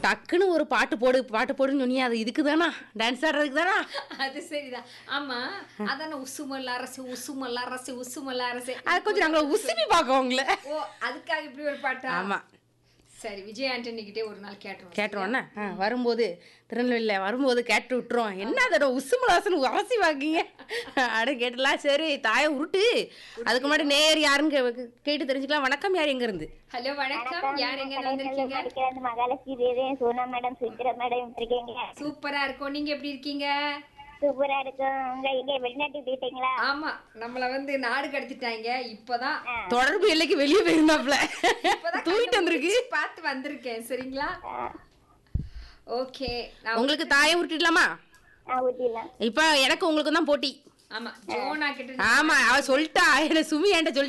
டக்குன்னு ஒரு பாட்டு போடுன்னு சொன்னியா, அது இதுக்கு தானா? டான்ஸ் ஆடுறதுக்கு தானா? அது சரிதான். ஆமா, அதான உசுமல் அரசு, உசுமல் அரசு, உசுமல் அரசு. அது கொஞ்சம் நாங்கள உசுப்பி பார்க்கோம் உங்கள. ஓ, அதுக்காக இப்படி ஒரு பாட்டா? ஆமா. சரி, விஜய் ஆண்டனி கிட்டே ஒரு நாள் கேட்டுருவோம். கேட்டுருவோண்ணா வரும்போது திருநெல்வேலியில் வரும்போது கேட்டு விட்டுருவோம். என்ன அதோட உசுமலாசன் அவசி வாக்கிங்க அப்படின்னு கேட்டுலாம். சரி தாயை உருட்டு. அதுக்கு முன்னாடி நேயர் யாருன்னு கேட்டு தெரிஞ்சுக்கலாம். வணக்கம், யார் எங்க இருந்து? ஹலோ, வணக்கம். யார் எங்க வந்திருக்கீங்க? மகாலட்சுமி தேவியும் சோனா மேடம் சுமித்ரா மேடம் இருக்கீங்க. சூப்பரா இருக்கும். நீங்க எப்படி இருக்கீங்க? சூப்பரா இருக்கும். உங்க எங்க வெளிநாட்டுக்கு போயிட்டீங்களா? ஆமா, நம்மள நாடு கடத்திட்டாங்க. இப்பதான் தொடர்பு எல்லைக்கு வெளியே போயிருந்தாப்ல. தூக்கிட்டு வந்திருக்கு. பார்த்து வந்திருக்கேன். சரிங்களா? ஓகே. உங்களுக்கு தாயை உருட்டிடலாமா? ஊட்டிலாம். இப்ப எனக்கு உங்களுக்கு தான் போட்டி. ஆமா, ஜோனா கிட்ட ஆமா, அவ சொல்லிட்டா. என்ன சுமி என்கிட்ட